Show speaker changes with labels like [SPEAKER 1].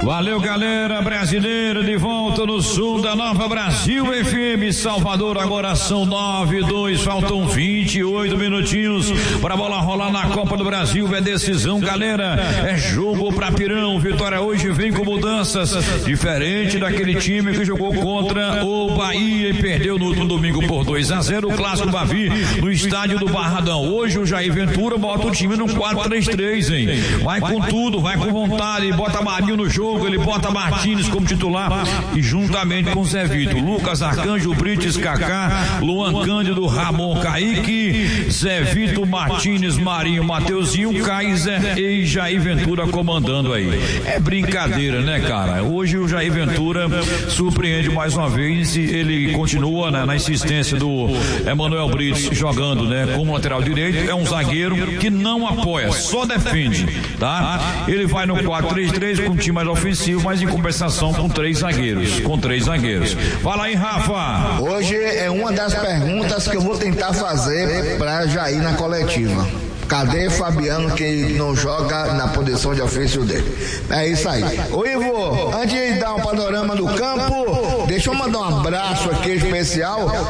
[SPEAKER 1] Valeu, galera brasileira, de volta no sul da Nova Brasil FM, Salvador. Agora são 9:02, faltam 28 minutinhos pra bola rolar na Copa do Brasil. É decisão, galera, é jogo pra Pirão. Vitória hoje vem com mudanças, diferente daquele time que jogou contra o Bahia e perdeu no último domingo por 2-0, o clássico Bavi, no estádio do Barradão. Hoje o Jair Ventura bota o time no 4-3-3, hein? Vai com tudo, vai com vontade, bota Marinho no jogo, ele bota Martins como titular e juntamente com Zé Vitor, Lucas Arcanjo, Brites, Kaká, Luan Cândido, Ramon, Kaique, Zé Vitor, Martins, Marinho, Mateuzinho, Kaiser e Jair Ventura comandando aí. É brincadeira, né, cara? Hoje o Jair Ventura surpreende mais uma vez, ele continua na insistência do Emanuel Brites jogando, né, como lateral direito. É um zagueiro que não apoia, só defende, tá? Ele vai no 4-3-3 com um time mais ofensivo, mas em compensação com três zagueiros. Fala aí, Rafa.
[SPEAKER 2] Hoje é uma das perguntas que eu vou tentar fazer para Jair na coletiva. Cadê Fabiano, que não joga na posição de ofício dele? É isso aí. Ô Ivo, antes de dar um panorama do campo, deixa eu mandar um abraço aqui especial